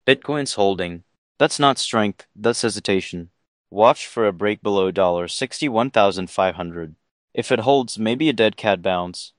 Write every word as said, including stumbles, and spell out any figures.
Bitcoin's holding. That's not strength, that's hesitation. Watch for a break below sixty-one thousand five hundred. If it holds, maybe a dead cat bounce.